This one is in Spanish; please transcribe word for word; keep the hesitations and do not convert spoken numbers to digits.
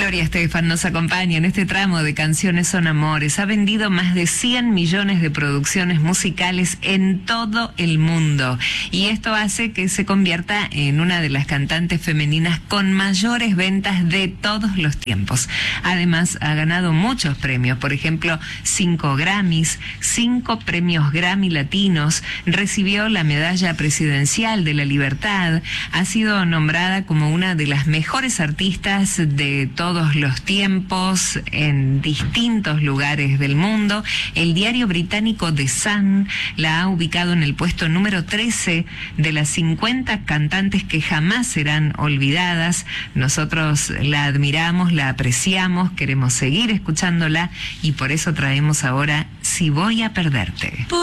Gloria Estefan nos acompaña en este tramo de Canciones son Amores. Ha vendido más de cien millones de producciones musicales en todo el mundo. Y esto hace que se convierta en una de las cantantes femeninas con mayores ventas de todos los tiempos. Además, ha ganado muchos premios. Por ejemplo, cinco Grammys, cinco premios Grammy latinos. Recibió la Medalla Presidencial de la Libertad. Ha sido nombrada como una de las mejores artistas de todos los tiempos en distintos lugares del mundo. El diario británico The Sun la ha ubicado en el puesto número trece de las cincuenta cantantes que jamás serán olvidadas. Nosotros la admiramos, la apreciamos, queremos seguir escuchándola y por eso traemos ahora Si voy a perderte.